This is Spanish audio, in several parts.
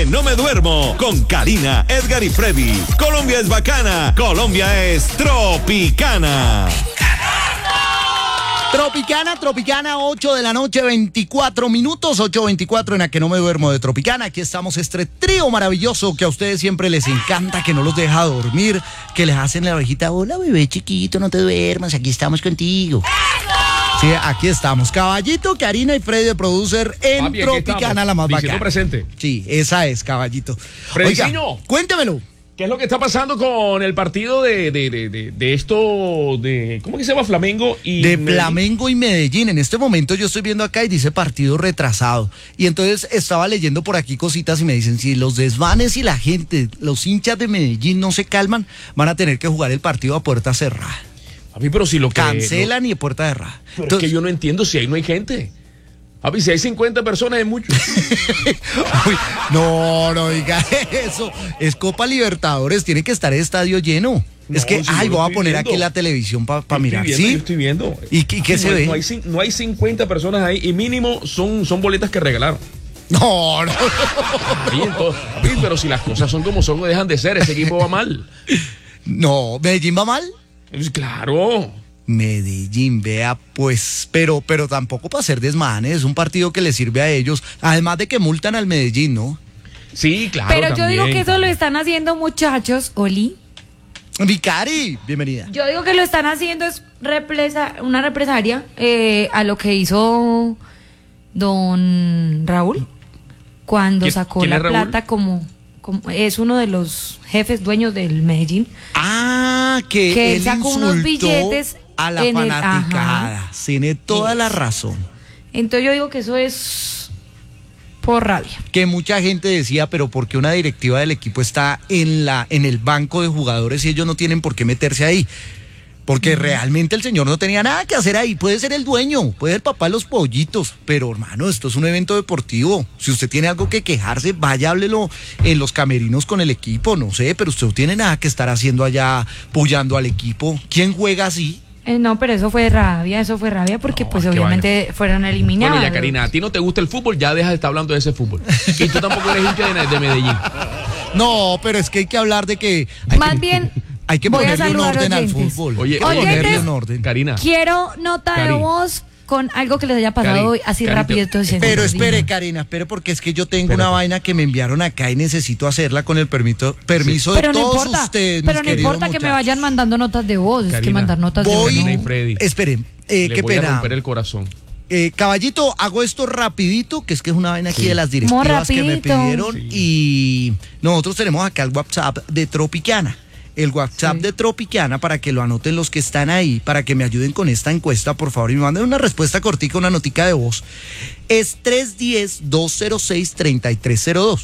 no me duermo con Karina, Edgar y Freddy. Colombia es bacana, Colombia es tropicana. Tropicana, 8 de la noche, 24 minutos, 8:24 en la que no me duermo de Tropicana. Aquí estamos, este trío maravilloso que a ustedes siempre les encanta, que no los deja dormir, que les hacen la orejita, hola bebé chiquito, no te duermas, aquí estamos contigo. Sí, aquí estamos, Caballito, Karina y Freddy de Producer en Papi, Tropicana, la más bacana. presente. Sí, esa es, Caballito. Frediciño. Oiga, cuéntemelo. ¿Qué es lo que está pasando con el partido de esto, de ¿cómo que se llama? Flamengo y de Medellín? Flamengo y Medellín. En este momento yo estoy viendo acá y dice partido retrasado. Y entonces estaba leyendo por aquí cositas y me dicen, si los desvanes y la gente, los hinchas de Medellín no se calman, van a tener que jugar el partido a puerta cerrada. Papi, pero si lo que Cancelan y a puerta cerrada. Pero Entonces, es que yo no entiendo si ahí no hay gente. Papi, si hay 50 personas es mucho. uy, no diga eso. Es Copa Libertadores, tiene que estar el estadio lleno. No, es que, si yo lo voy a estoy poner viendo. aquí la televisión para mirar. Yo ¿Sí? estoy viendo. ¿Y qué se ve? No hay 50 personas ahí y mínimo son boletas que regalaron. No. Papi, pero si las cosas son como son, no dejan de ser. Ese equipo va mal. No, ¿Medellín va mal? Pues claro. Medellín, vea, pues, pero tampoco para hacer desmanes, es un partido que le sirve a ellos, además de que multan al Medellín, ¿no? Sí, claro. Pero yo digo también. que eso lo están haciendo, muchachos, Oli. Vicari, bienvenida. Yo digo que lo están haciendo es una represalia a lo que hizo don Raúl cuando sacó ¿Quién la es Raúl? plata como es uno de los jefes dueños del Medellín. Que él sacó insultó unos billetes a la en el- fanaticada, ajá. tiene toda la Eso. razón. Entonces yo digo que eso es por rabia. Que mucha gente decía, pero ¿por qué una directiva del equipo está en el banco de jugadores y ellos no tienen por qué meterse ahí? Porque realmente el señor no tenía nada que hacer ahí. Puede ser el dueño, puede ser el papá de los pollitos, pero hermano, esto es un evento deportivo. Si usted tiene algo que quejarse, vaya, háblelo en los camerinos con el equipo, no sé, pero usted no tiene nada que estar haciendo allá, apoyando al equipo. ¿Quién juega así? No, pero eso fue rabia porque No, pues qué obviamente fueron eliminados. Bueno, ya Karina, a ti no te gusta el fútbol, ya deja de estar hablando de ese fútbol. Y tú tampoco eres hincha de Medellín. No, pero es que hay que hablar de que... Más bien, hay que voy a ponerle un saludar orden al oyentes. fútbol. Oye, hay que oyentes, ponerle un orden. Karina. quiero nota de Cari. voz con algo que les haya pasado Cari, hoy, así Cari, rápido. Pero espere, Karina, espere, porque es que yo tengo una vaina que me enviaron acá y necesito hacerla con el permiso de Pero no todos importa, ustedes, pero mis no importa queridos que me muchachos. vayan mandando notas de voz, es que Karina, mandar notas de voz. Voy, Karina y no. Freddy. esperen, Le qué voy a pena. romper el corazón. Caballito, hago esto rapidito, que es una vaina aquí de las directivas que me rapidito. pidieron. Sí. Y nosotros tenemos acá el WhatsApp de Tropicana. El WhatsApp de Tropicana, para que lo anoten los que están ahí, para que me ayuden con esta encuesta, por favor, y me manden una respuesta cortica, una notica de voz. Es 310-206-3302.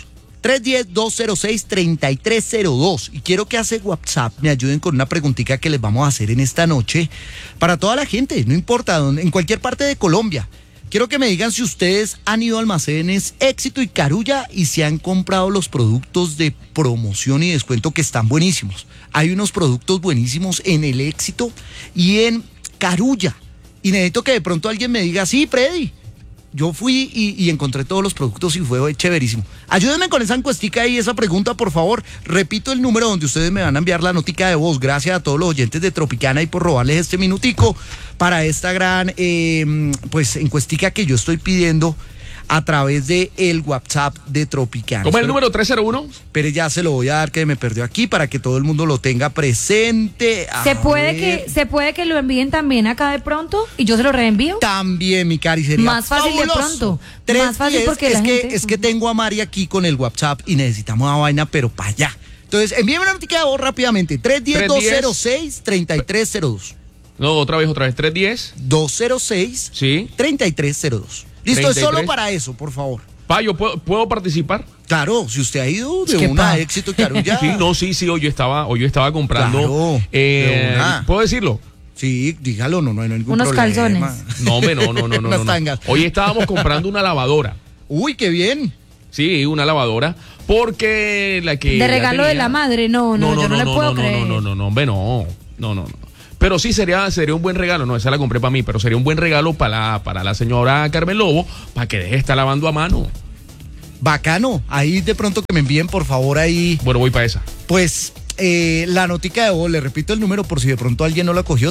310-206-3302. Y quiero que hace WhatsApp me ayuden con una preguntita que les vamos a hacer en esta noche para toda la gente, no importa, en cualquier parte de Colombia. Quiero que me digan si ustedes han ido a almacenes Éxito y Carulla y si han comprado los productos de promoción y descuento que están buenísimos. Hay unos productos buenísimos en el Éxito y en Carulla. Y necesito que de pronto alguien me diga, sí, Freddy. Yo fui y encontré todos los productos y fue chéverísimo. Ayúdenme con esa encuestica y esa pregunta, por favor. Repito el número donde ustedes me van a enviar la notica de voz. Gracias a todos los oyentes de Tropicana y por robarles este minutico para esta gran pues encuestica que yo estoy pidiendo a través de el WhatsApp de Tropicana. ¿Cómo es el número 301? Pero ya se lo voy a dar, que me perdió aquí, para que todo el mundo lo tenga presente. A ¿Se puede ver. que lo envíen también acá de pronto y yo se lo reenvío? También, mi cari, sería Más fácil de fabuloso. pronto. Más fácil porque la gente- es que tengo a Mari aquí con el WhatsApp y necesitamos una vaina, pero para allá. Entonces, envíeme una noticia de voz rápidamente. 310-206-3302. No, otra vez, 310. 206 Sí. 3302. Listo, es 33. solo para eso, por favor. Pa, ¿yo puedo participar? Claro, si usted ha ido de Es que, una pa. Éxito Carulla. Sí, no, sí, hoy yo estaba comprando. Claro, de una. ¿Puedo decirlo? Sí, dígalo, no hay ningún Unos problema. calzones. No, hombre, no. Unas tangas. Hoy estábamos comprando una lavadora. Uy, qué bien. Sí, una lavadora. Porque la que. De ya regalo de tenía- la madre, no, yo no le puedo creer. No, hombre, no. Pero sí sería un buen regalo. No, esa la compré para mí, pero sería un buen regalo para la señora Carmen Lobo, para que deje de estar lavando a mano. Bacano. Ahí de pronto que me envíen, por favor, ahí. Bueno, voy para esa. Pues la notica de voz, le repito el número por si de pronto alguien no la cogió,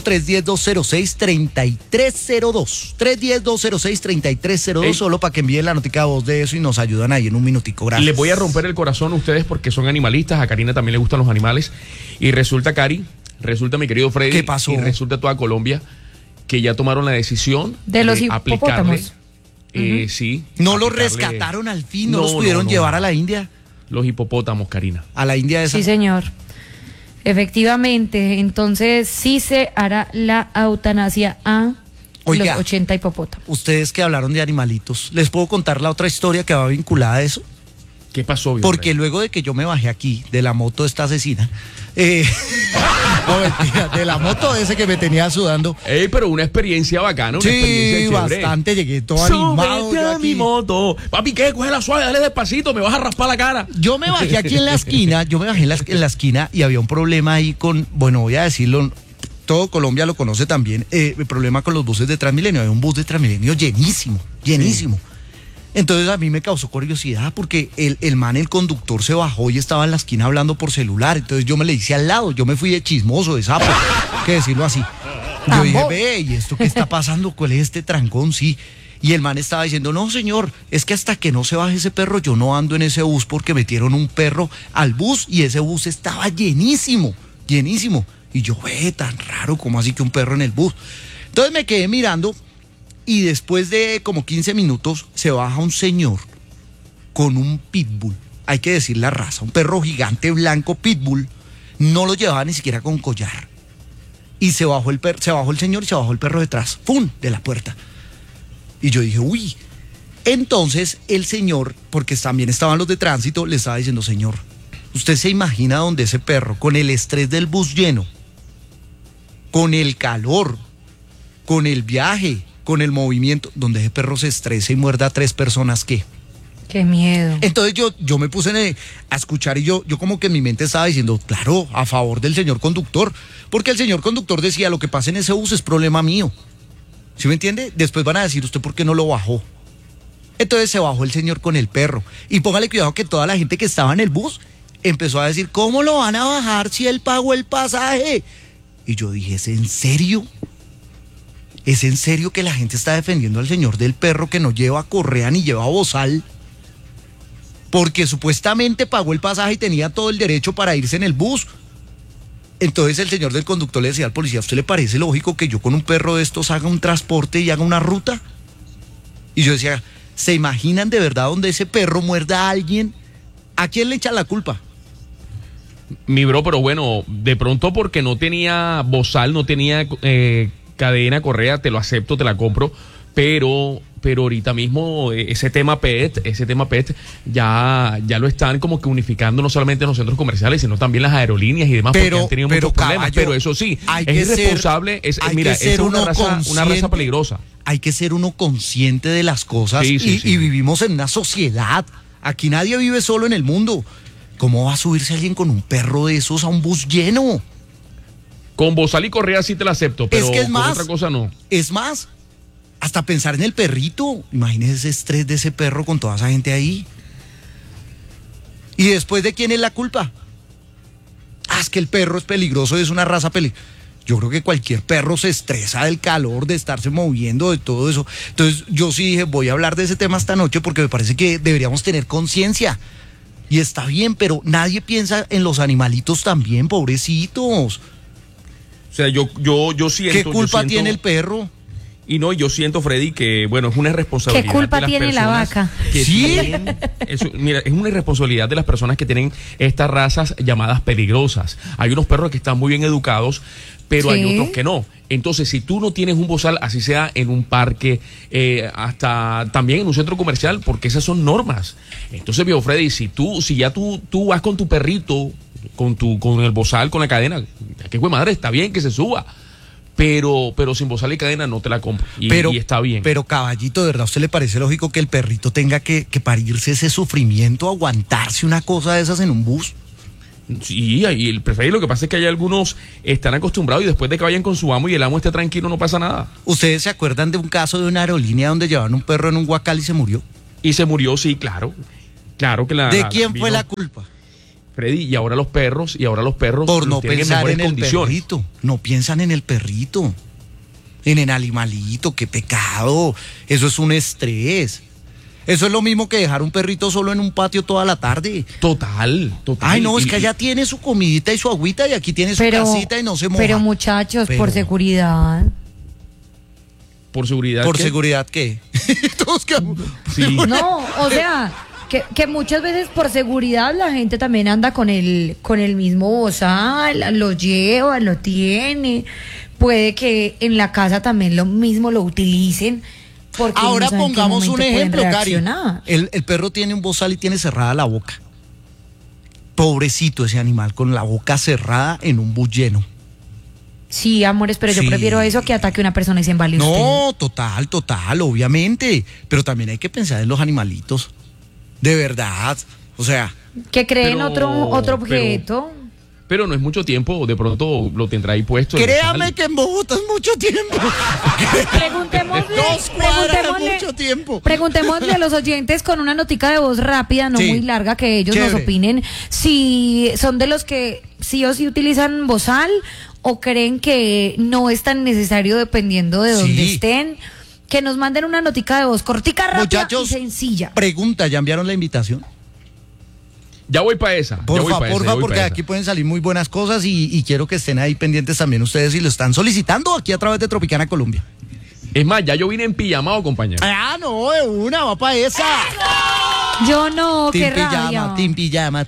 310-206-3302. 310-206-3302, solo para que envíen la notica de voz de eso y nos ayudan ahí en un minutico. Gracias. Les voy a romper el corazón a ustedes porque son animalistas, a Karina también le gustan los animales. Y resulta, Cari, mi querido Freddy, ¿qué pasó? Y resulta toda Colombia que ya tomaron la decisión de los aplicarle. hipopótamos. Sí. ¿No los aplicarle- rescataron al fin? ¿No los pudieron llevar a la India? Los hipopótamos, Karina. A la India esa. Sí, señor. Efectivamente, entonces sí se hará la eutanasia a Oiga. los 80 hipopótamos. Ustedes que hablaron de animalitos, ¿les puedo contar la otra historia que va vinculada a eso? ¿Qué pasó, viejo Porque Freddy? luego de que yo me bajé aquí de la moto de esta asesina, no, mentira, de la moto ese que me tenía sudando, Ey, pero una experiencia bacana, una experiencia sí, chévere. bastante, llegué todo animado. Súbete yo a mi aquí. moto. Papi, ¿qué? Coge la suave, dale despacito, me vas a raspar la cara. Yo me bajé aquí en la esquina, en la esquina y había un problema ahí con, bueno, voy a decirlo, todo Colombia lo conoce también, el problema con los buses de Transmilenio. Había un bus de Transmilenio llenísimo. Entonces a mí me causó curiosidad porque el man, el conductor, se bajó y estaba en la esquina hablando por celular. Entonces yo me le hice al lado, yo me fui de chismoso, de sapo, que decirlo así. Yo dije, ve, ¿y esto qué está pasando? ¿Cuál es este trancón? Sí. Y el man estaba diciendo, no, señor, es que hasta que no se baje ese perro, yo no ando en ese bus porque metieron un perro al bus y ese bus estaba llenísimo. Y yo, ve, tan raro, ¿cómo así que un perro en el bus? Entonces me quedé mirando. Y después de como 15 minutos se baja un señor con un pitbull, hay que decir la raza, un perro gigante blanco pitbull, no lo llevaba ni siquiera con collar. Y se bajó el señor y se bajó el perro detrás, ¡pum!, de la puerta. Y yo dije, uy. Entonces el señor, porque también estaban los de tránsito, le estaba diciendo, señor, ¿usted se imagina donde ese perro, con el estrés del bus lleno, con el calor, con el viaje, con el movimiento, donde ese perro se estresa y muerda a 3 personas, ¿qué? Qué miedo. Entonces yo me puse a escuchar y yo como que en mi mente estaba diciendo, claro, a favor del señor conductor, porque el señor conductor decía, lo que pasa en ese bus es problema mío. ¿Sí me entiende? Después van a decir, ¿usted por qué no lo bajó? Entonces se bajó el señor con el perro. Y póngale cuidado que toda la gente que estaba en el bus empezó a decir, ¿cómo lo van a bajar si él pagó el pasaje? Y yo dije, ¿es en serio? ¿Es en serio que la gente está defendiendo al señor del perro que no lleva correa ni lleva bozal? Porque supuestamente pagó el pasaje y tenía todo el derecho para irse en el bus. Entonces el señor del conductor le decía al policía, ¿a usted le parece lógico que yo con un perro de estos haga un transporte y haga una ruta? Y yo decía, ¿se imaginan de verdad donde ese perro muerda a alguien? ¿A quién le echan la culpa? Mi bro, pero bueno, de pronto porque no tenía bozal, no tenía cadena, correa, te lo acepto, te la compro, pero ahorita mismo ese tema PET ya lo están como que unificando no solamente en los centros comerciales, sino también las aerolíneas y demás, porque han tenido muchos problemas. Caballo, pero eso sí, es irresponsable, es una raza peligrosa. Hay que ser uno consciente de las cosas y vivimos en una sociedad. Aquí nadie vive solo en el mundo. ¿Cómo va a subirse alguien con un perro de esos a un bus lleno? Con bozal y correa sí te la acepto, pero es que es con más, otra cosa no. Es más, hasta pensar en el perrito. Imagínese ese estrés de ese perro con toda esa gente ahí. ¿Y después de quién es la culpa? Es que el perro es peligroso, es una raza peligrosa. Yo creo que cualquier perro se estresa del calor, de estarse moviendo, de todo eso. Entonces yo sí dije, voy a hablar de ese tema esta noche porque me parece que deberíamos tener conciencia. Y está bien, pero nadie piensa en los animalitos también, pobrecitos. O sea, yo siento... ¿Qué culpa tiene el perro? Y no, yo siento, Freddy, que bueno, es una irresponsabilidad. ¿Qué culpa de las tiene la personas vaca? que ¿Sí? tienen- mira, es una irresponsabilidad de las personas que tienen estas razas llamadas peligrosas. Hay unos perros que están muy bien educados, pero hay Sí. otros que no. Entonces, si tú no tienes un bozal, así sea en un parque, hasta también en un centro comercial, porque esas son normas. Entonces, viejo Freddy, si ya tú vas con tu perrito, con el bozal, con la cadena, qué güey madre, está bien que se suba. Pero sin bozal y cadena no te la compro. Y está bien. Pero caballito, ¿de verdad a usted le parece lógico que el perrito tenga que parirse ese sufrimiento, aguantarse una cosa de esas en un bus? Sí, y el preferido, lo que pasa es que hay algunos están acostumbrados y después de que vayan con su amo y el amo esté tranquilo no pasa nada. ¿Ustedes se acuerdan de un caso de una aerolínea donde llevaban un perro en un guacal y se murió? Y se murió, sí, claro. Claro que ¿De quién fue la culpa? Freddy, y ahora los perros Por no tienen pensar mejores en el condiciones. perrito. No piensan en el perrito, en el animalito. Qué pecado. Eso es un estrés. Eso es lo mismo que dejar un perrito solo en un patio toda la tarde. Total. Ay, no, es que allá tiene su comidita y su agüita y aquí tiene su casita y no se moja. Pero muchachos, Pero- por seguridad. Por seguridad. ¿Por ¿qué? seguridad qué? Todos quedamos- Sí. No, o sea, que muchas veces por seguridad la gente también anda con el mismo bozal, lo lleva, lo tiene. Puede que en la casa también lo mismo lo utilicen. Porque Ahora no saben en qué pongamos un momento pueden ejemplo, Cari. reaccionar. El perro tiene un bozal y tiene cerrada la boca. Pobrecito ese animal con la boca cerrada en un bus lleno. Sí, amores, pero Sí. yo prefiero eso que ataque a una persona y se embale usted. No, total, obviamente. Pero también hay que pensar en los animalitos. De verdad. O sea, Que creen Pero- otro objeto. Pero no es mucho tiempo, de pronto lo tendrá ahí puesto. el créame bozal. que en Bogotá es mucho tiempo. Preguntémosle, 2 cuadras es mucho tiempo. preguntémosle a los oyentes con una notica de voz rápida, no Sí. muy larga, que ellos nos Chévere. opinen si son de los que sí o sí utilizan bozal o creen que no es tan necesario dependiendo de dónde Sí. estén. Que nos manden una notica de voz cortica, rápida Muchachos, y sencilla. pregunta, ¿ya enviaron la invitación? Ya voy para esa. Porfa, porque aquí pueden salir muy buenas cosas y quiero que estén ahí pendientes también ustedes si lo están solicitando aquí a través de Tropicana Colombia. Es más, ya yo vine en pijamado, compañero. Ah, no, de una, va para esa. Yo no, qué rabia. Team pijama.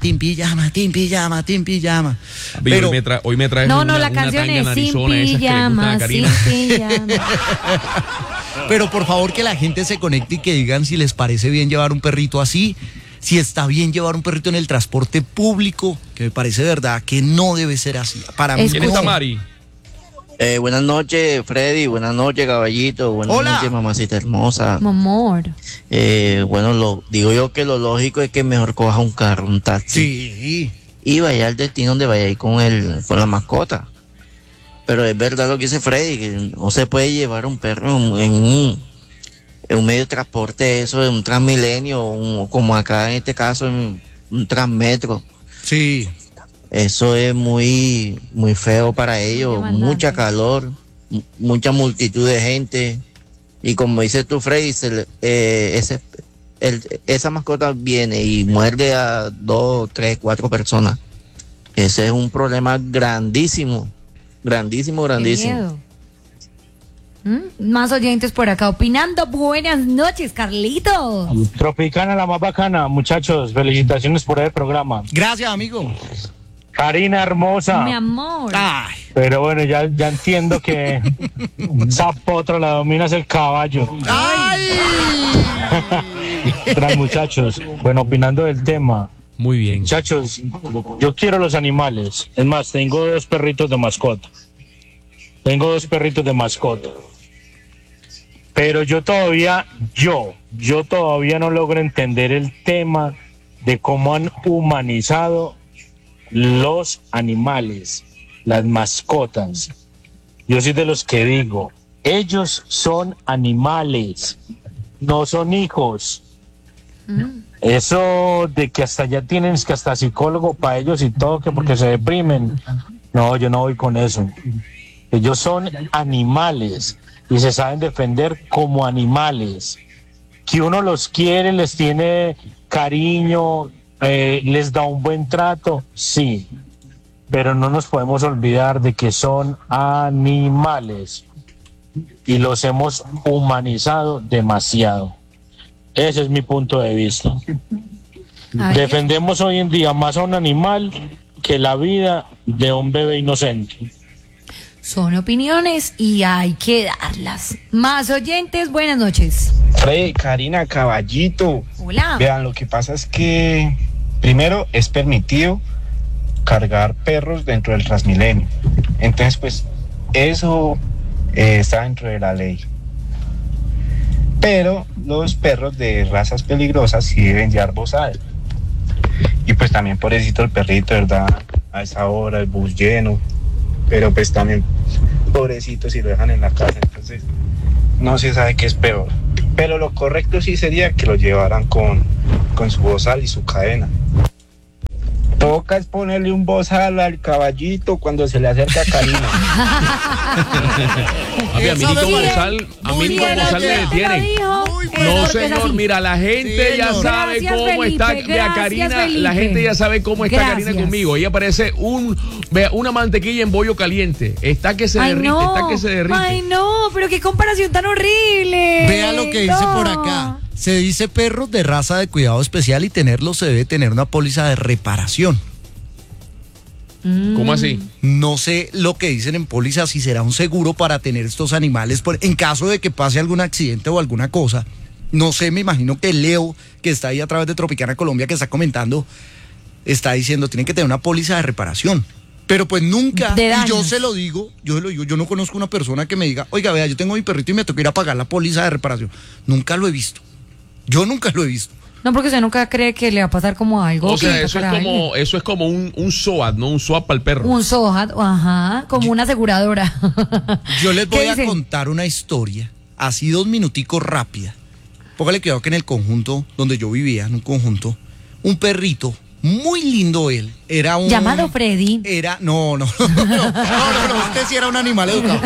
Pero Pero hoy me traes No, una, no, la una canción tanga es sin narizona, esas que le gustan a pijama, sin Karina. pijama. Pero por favor que la gente se conecte y que digan si les parece bien llevar un perrito así, si está bien llevar un perrito en el transporte público, que me parece verdad que no debe ser así. Para mí ¿Quién está, no. Mari? Buenas noches, Freddy. Buenas noches, caballito. Buenas Hola. noches, mamacita hermosa. Mi amor. Bueno, digo yo que lo lógico es que mejor coja un carro, un taxi. Sí. Y vaya al destino donde vaya a ir con la mascota. Pero es verdad lo que dice Freddy, que no se puede llevar un perro en un medio de transporte, eso de un Transmilenio, o como acá en este caso, en un Transmetro. Sí. Eso es muy, muy feo para ellos, Demandante. mucha calor, mucha multitud de gente. Y como dices tú, Freddy, esa mascota viene y muerde a 2, 3, 4 personas. Ese es un problema grandísimo, grandísimo, Qué grandísimo. miedo. Más oyentes por acá opinando. Buenas noches, Carlitos. Tropicana, la más bacana. Muchachos, felicitaciones por el programa. Gracias, amigo. Karina hermosa. Mi amor. Ay, Pero bueno, ya entiendo que esa potra la dominas el caballo. ay. Tras muchachos, bueno, opinando del tema. Muy bien. Muchachos, yo quiero los animales. Es más, tengo 2 perritos de mascota. Pero yo todavía no logro entender el tema de cómo han humanizado los animales, las mascotas. Yo soy de los que digo, ellos son animales, no son hijos. Eso de que hasta ya tienen que hasta psicólogo para ellos y todo, que porque se deprimen. No, yo no voy con eso. Ellos son animales y se saben defender como animales. Que uno los quiere, les tiene cariño, les da un buen trato, sí. Pero no nos podemos olvidar de que son animales y los hemos humanizado demasiado. Ese es mi punto de vista. A ver. Defendemos hoy en día más a un animal que la vida de un bebé inocente. Son opiniones y hay que darlas. Más oyentes, buenas noches. Freddy, Karina, caballito. Hola. Vean, lo que pasa es que primero es permitido cargar perros dentro del Transmilenio. Entonces, pues, eso está dentro de la ley. Pero los perros de razas peligrosas sí deben llevar bozal. Y pues también pobrecito el perrito, ¿verdad? A esa hora, el bus lleno. Pero pues también pobrecito si lo dejan en la casa. Entonces, no se sabe qué es peor. Pero lo correcto sí sería que lo llevaran con su bozal y su cadena. Toca es ponerle un bozal al caballito cuando se le acerca a Karina. A mí ni con bozal, me detienen. No, señor, mira, la gente ya sabe cómo está. Vea, Karina, la gente ya sabe cómo está Karina conmigo. Ella parece una mantequilla en bollo caliente. Está que se derrite, está que se derrite. Ay, no, pero qué comparación tan horrible. Vea lo que dice por acá. Se dice perros de raza de cuidado especial y tenerlos se debe tener una póliza de reparación. ¿Cómo así? No sé lo que dicen en póliza, si será un seguro para tener estos animales en caso de que pase algún accidente o alguna cosa. No sé, me imagino que Leo, que está ahí a través de Tropicana Colombia, que está comentando, está diciendo, tienen que tener una póliza de reparación. Pero pues nunca, y yo se lo digo, yo no conozco una persona que me diga, oiga, vea, yo tengo mi perrito y me toca ir a pagar la póliza de reparación. Nunca lo he visto. Yo nunca lo he visto. No, porque usted nunca cree que le va a pasar como algo. O sea, eso es como un SOAT, ¿no? Un SOAT para el perro. Un SOAT, ajá, como una aseguradora. Yo les voy a contar una historia, así 2 minuticos rápida. Póngale cuidado que en el conjunto donde yo vivía, en un conjunto, un perrito, muy lindo él, era un... ¿Llamado Freddy? No, usted sí era un animal educado.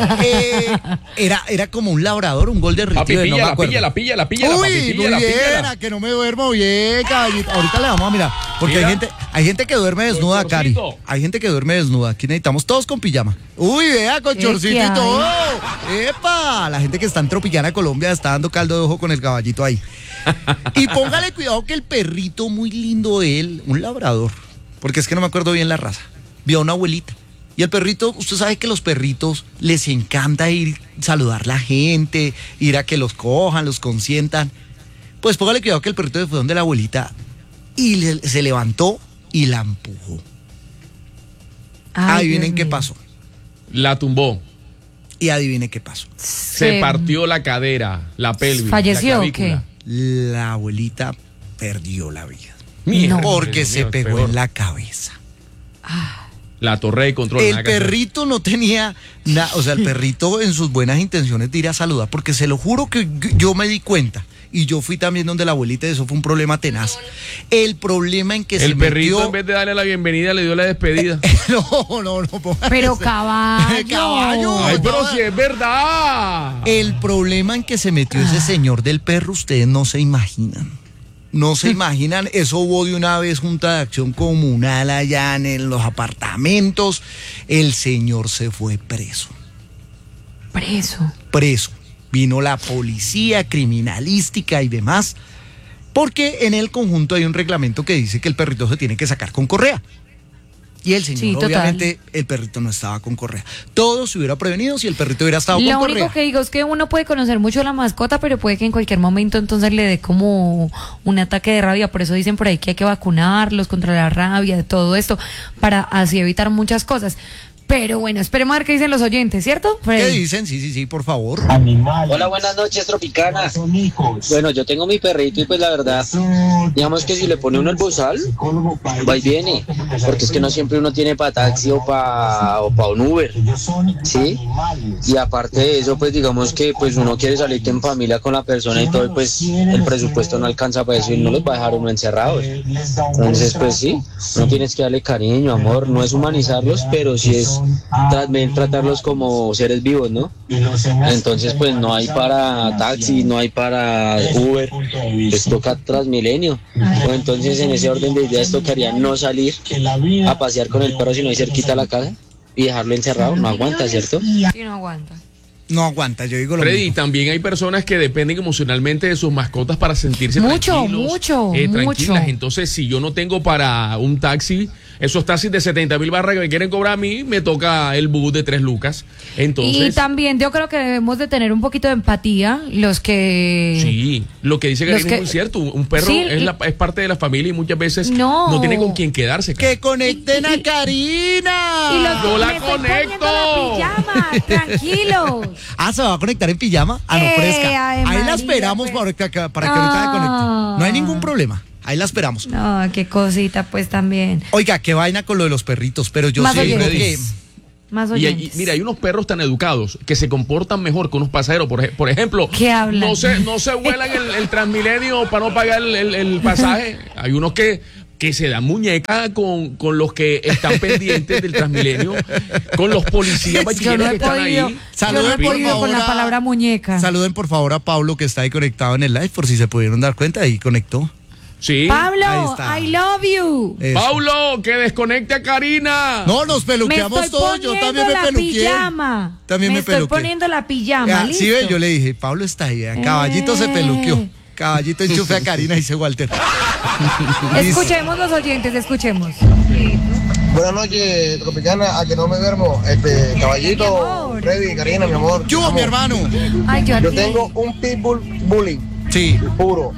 Era como un labrador, un golden retriever, no me acuerdo. Píllala, Uy, muy bien, a que no me duermo bien, caballito. Ahorita le vamos a mirar, porque hay gente que duerme desnuda, Cari. Hay gente que duerme desnuda, aquí necesitamos todos con pijama. Uy, vea, con chorcito y todo. ¡Epa! La gente que está en Tropicana Colombia está dando caldo de ojo con el caballito ahí. Y póngale cuidado que el perrito, muy lindo él, un labrador, porque es que no me acuerdo bien la raza, vio a una abuelita. Y el perrito, usted sabe que los perritos les encanta ir a saludar a la gente, ir a que los cojan, los consientan. Pues póngale cuidado que el perrito se fue donde la abuelita y se levantó y la empujó. Adivinen qué pasó. La tumbó. Y adivinen qué pasó. Se partió la cadera, la pelvis. ¿Falleció la o qué? La abuelita perdió la vida. Mierda, porque Dios se mío, pegó peor. en la cabeza. La torre de control. El perrito no tenía nada, o sea, el perrito en sus buenas intenciones de ir a saludar, porque se lo juro que yo me di cuenta, y yo fui también donde la abuelita, y eso fue un problema tenaz. El problema en que el se perrito, metió... en vez de darle la bienvenida, le dio la despedida. No. Pero caballo. Caballo. Ay, pero si es verdad. El problema en que se metió ese señor del perro, ustedes no se imaginan. No se imaginan, eso hubo de una vez junta de acción comunal allá en los apartamentos. El señor se fue preso. Preso. Vino la policía criminalística y demás, porque en el conjunto hay un reglamento que dice que el perrito se tiene que sacar con correa. Y el señor, obviamente, el perrito no estaba con correa. Todo se hubiera prevenido si el perrito hubiera estado con correa. Lo único que digo es que uno puede conocer mucho a la mascota, pero puede que en cualquier momento entonces le dé como un ataque de rabia. Por eso dicen por ahí que hay que vacunarlos contra la rabia, de todo esto, para así evitar muchas cosas. Pero bueno, esperemos a ver qué dicen los oyentes, ¿cierto, Freddy? ¿Qué dicen? Sí, por favor. Animales. Hola, buenas noches, Tropicana. Son hijos. Bueno, yo tengo mi perrito y pues la verdad, digamos que si le pone uno el bozal, va y viene, porque es que no siempre uno tiene para taxi o para un Uber, ¿sí? Y aparte de eso, pues digamos que pues uno quiere salir en familia con la persona y todo, y pues el presupuesto no alcanza para eso y no los va a dejar uno encerrados. Entonces, pues sí, uno tienes que darle cariño, amor, no es humanizarlos, pero sí es también tratarlos como seres vivos, ¿no? Entonces pues no hay para taxi, no hay para Uber, les toca Transmilenio. O entonces en ese orden de ideas tocaría no salir a pasear con el perro sino ir cerquita a la casa y dejarlo encerrado, no aguanta, ¿cierto? Sí, no aguanta. No aguanta, yo digo lo Freddy, mismo. también hay personas que dependen emocionalmente de sus mascotas para sentirse tranquilos. Tranquilas. Entonces, si yo no tengo para un taxi, esos taxis de 70,000 barras que me quieren cobrar a mí, me toca el bus de 3 lucas. Entonces, y también yo creo que debemos de tener un poquito de empatía, los que... Sí, lo que dice Karina es muy cierto. Un perro Sí, es parte de la familia y muchas veces no tiene con quién quedarse. ¡Que conecten a Karina! Y los ¡Yo la me estoy conecto! poniendo la pijama, tranquilos. ¿Se va a conectar en pijama? No, fresca. Ave Ahí la María, esperamos pues. para que ahorita se conecte. No hay ningún problema. Ahí la esperamos. No, qué cosita pues también. Oiga, qué vaina con lo de los perritos, pero yo Más sí digo que... oyentes. Más Y oyentes. mira, hay unos perros tan educados que se comportan mejor que unos pasajeros. Por ejemplo, ¿Qué hablan? no se vuelan el Transmilenio para no pagar el pasaje. Hay unos que se dan muñeca con los que están pendientes del Transmilenio, con los policías Yo no bachilleros he que están podido, ahí. yo no he Saluden, por podido con la favor, palabra muñeca. Saluden por favor a Pablo que está ahí conectado en el live, por si se pudieron dar cuenta, ahí conectó. Sí. Ahí Pablo, está. I love you. Eso. Paulo, que desconecte a Karina. No, nos Me peluqueamos estoy todos, yo poniendo también me la peluqué. pijama. También me estoy peluqué. poniendo la pijama, Ya, ¿listo? sí, ve, yo le dije, Pablo está ahí, Caballito se peluqueó. Caballito enchufe a Karina, dice Walter. Escuchemos los oyentes, escuchemos. Buenas noches, Tropicana, a que no me duermo. Mi Caballito, amor. Freddy, Karina, mi amor. Yo, mi hermano. Ay, yo Yo aquí. tengo un pitbull bullying Sí. puro.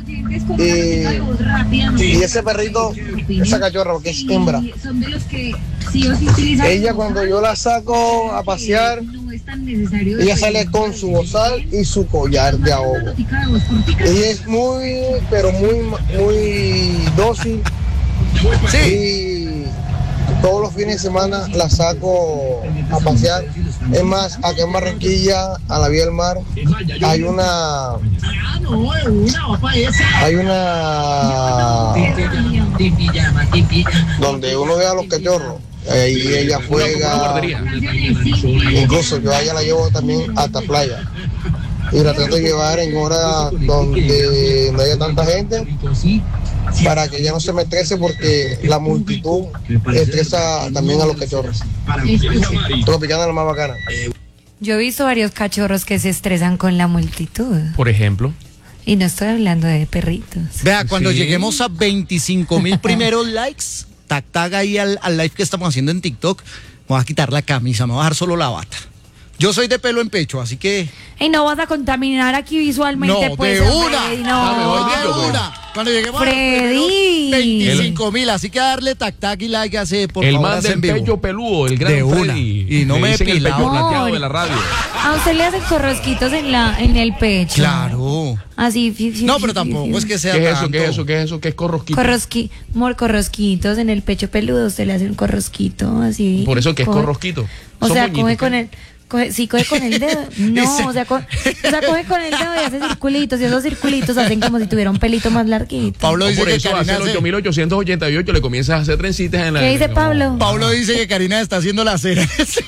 Y ese perrito, esa cachorra, porque es hembra. Ella cuando yo la saco a pasear, ella sale con su bozal y su collar de ahogo. Ella es muy, pero muy dócil. Y todos los fines de semana la saco a pasear. Es más, acá en Barranquilla, a la vía del mar, hay una donde uno ve a los cachorros. Ahí ella juega. guardería. Incluso yo a ella la llevo también hasta playa. Y la trato de llevar en horas donde no haya tanta gente para que ella no se me estrese, porque la multitud estresa también a los cachorros. Tropicana es la más bacana. Yo he visto varios cachorros que se estresan con la multitud. Por ejemplo. Y no estoy hablando de perritos. Vea, cuando Sí. lleguemos a 25,000 primeros likes, tag ahí al live que estamos haciendo en TikTok, me voy a quitar la camisa, me voy a dejar solo la bata. Yo soy de pelo en pecho, así que... Y no vas a contaminar aquí visualmente, No, pues. de hombre, una. no. mejor dicho, de pues. una. Cuando lleguemos Freddy. a los 25,000, así que darle tac y like hace, por El favor, man hace del en vivo. pecho peludo, el gran De una. Freddy. Y no Le me he dicen el pilado. pecho plateado No. de la radio. A usted le hacen corrosquitos en el pecho. Claro. Así. No, pero tampoco es que sea ¿Qué es eso? tanto. ¿Qué es eso? ¿Qué es eso? ¿Qué es corrosquito? Corrosquitos en el pecho peludo. Usted le hace un corrosquito así. Por eso que es Coge- corrosquito. O Son sea, moñitos, coge ¿qué? con el... coge con el dedo. No, o sea, coge con el dedo y hace circulitos. Y esos circulitos hacen como si tuviera un pelito más larguito. Pablo No, dice por que eso Karina hace el 8888 le comienzas a hacer trencitas en la... ¿Qué dice Pablo? Pablo dice que Karina está haciendo la cera.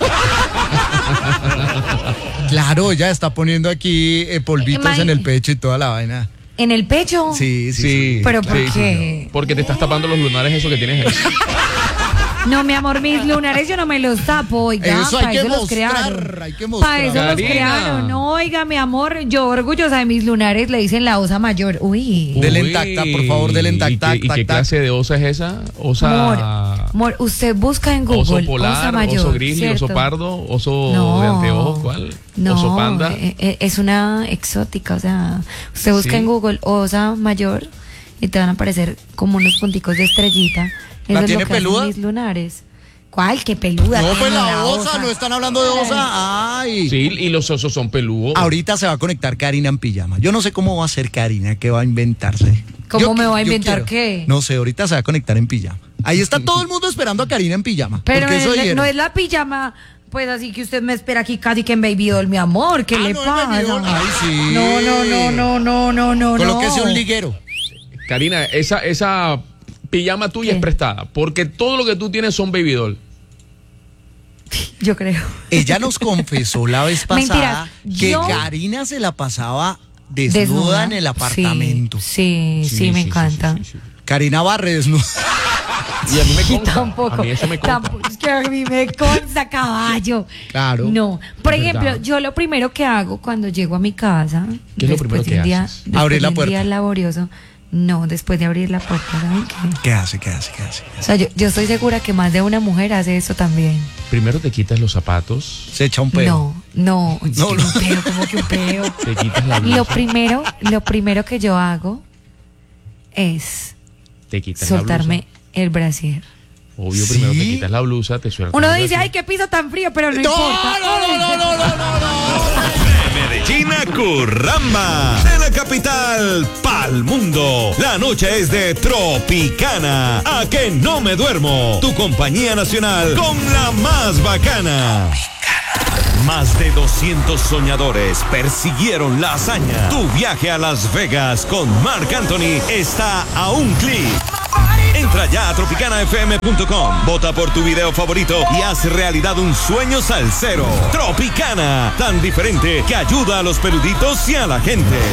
Claro, ya está poniendo aquí polvitos en el pecho y toda la vaina. ¿En el pecho? Sí. Sí. ¿Pero por sí, qué? sí. Porque te estás tapando los lunares eso que tienes ahí. No, mi amor, mis lunares yo no me los tapo, oiga, Eso hay para que eso los mostrar, crearon. hay que mostrar. Para eso los Karina. crearon. No, oiga, mi amor, yo orgullosa de mis lunares, le dicen la osa mayor. Uy. Dele en Uy, tacta, por favor, dele en tac, ¿y tac, qué tac, tac. clase de osa es esa? Osa... Amor, usted busca en Google Oso polar, osa mayor, oso grizzly, ¿cierto? oso pardo, oso No. de anteojos, ¿cuál? No, Oso panda. es una exótica, o sea, usted busca Sí. en Google osa mayor y te van a aparecer como unos punticos de estrellita. Eso ¿La es tiene lo que hacen peluda? mis lunares. ¿Cuál? ¿Qué peluda? No, tiene pues la osa, no están hablando de osa. Ay. Sí, y los osos son peludos. Ahorita se va a conectar Karina en pijama. Yo no sé cómo va a ser Karina, qué va a inventarse. ¿Cómo me va a yo inventar quiero. qué? No sé, ahorita se va a conectar en pijama. Ahí está todo el mundo esperando a Karina en pijama. Pero porque eso oyeron. no es la pijama, pues así que usted me espera aquí casi que en Baby Doll, mi amor. ¿Qué le no, en pasa? Baby Doll. Ay, sí. No. Colóquese un liguero. Karina, esa pijama tuya ¿Qué? es prestada, porque todo lo que tú tienes son baby doll. Yo creo. Ella nos confesó la vez pasada Mentiras, que yo- Karina se la pasaba desnuda en el apartamento. Sí, me encanta. sí. Karina barre desnuda. Y a mí me consta. Tampoco. A mí eso me consta. Tampoco, es que a mí me consta, caballo. Claro. No. Por Es ejemplo, verdad. yo lo primero que hago cuando llego a mi casa, ¿Qué es lo después primero de que un día, haces? después Abrir de la un puerta. día laborioso, no, después de abrir la puerta, ¿saben qué? ¿Qué hace? O sea, yo estoy segura que más de una mujer hace eso también. Primero te quitas los zapatos, Se echa un pedo. No, No, un peo, como que un peo. te quitas la blusa. Lo primero que yo hago es te quitas soltarme el brasier. la blusa. Obvio, ¿Sí? primero te quitas la blusa, te sueltas. Uno el dice, brasier. ay, qué piso tan frío, pero no No, importa. no. Medellín a Curramba. De la capital pa'l mundo. La noche es de Tropicana. A que no me duermo. Tu compañía nacional con la más bacana. Más de 200 soñadores persiguieron la hazaña. Tu viaje a Las Vegas con Marc Anthony está a un clic. Entra ya a tropicanafm.com, vota por tu video favorito y haz realidad un sueño salsero. Tropicana, tan diferente que ayuda a los peluditos y a la gente.